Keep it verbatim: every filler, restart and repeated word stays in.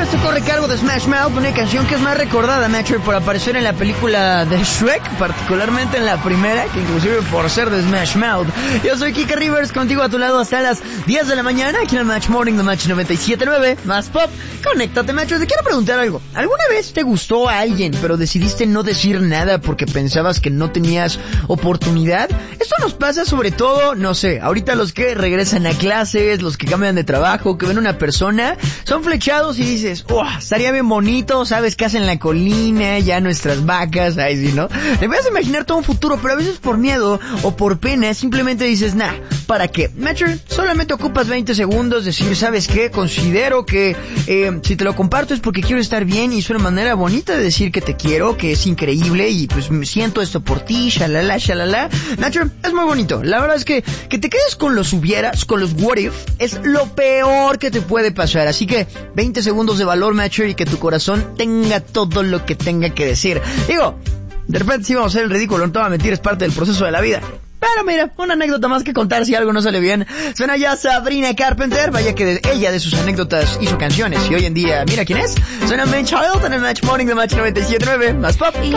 Rivers tocó recargo de Smash Mouth, una canción que es más recordada, Metro, por aparecer en la película de Shrek, particularmente en la primera, que inclusive por ser de Smash Mouth. Yo soy Kike Rivers, contigo a tu lado hasta las diez de la mañana, aquí en el Match Morning de Match noventa y siete punto nueve, más pop. Conéctate, Metro. Te quiero preguntar algo. ¿Alguna vez te gustó a alguien, pero decidiste no decir nada porque pensabas que no tenías oportunidad? Esto nos pasa sobre todo, no sé, ahorita los que regresan a clases, los que cambian de trabajo, que ven una persona, son flechados y dices, oh, estaría bien bonito, sabes que hacen la colina, ya nuestras vacas, ahí sí, ¿no? Te vas a imaginar todo un futuro, pero a veces por miedo o por pena simplemente dices, nah, ¿para qué? Matcher, solamente ocupas veinte segundos, decir, ¿sabes qué? Considero que eh, si te lo comparto es porque quiero estar bien y es una manera bonita de decir que te quiero, que es increíble y pues me siento esto por ti, shalala, shalala. Matcher, es muy bonito. La verdad es que que te quedes con los hubieras, con los what if, es lo peor que te puede pasar. Así que veinte segundos de valor, Matcher, y que tu corazón tenga todo lo que tenga que decir. Digo, de repente sí vamos a hacer el ridículo, no te voy a mentir, es parte del proceso de la vida. Pero mira, una anécdota más que contar si algo no sale bien. Suena ya Sabrina Carpenter, vaya que de ella de sus anécdotas hizo canciones y hoy en día, mira quién es. Suena Man Child en el Match Morning de Match noventa y siete punto nueve, más pop.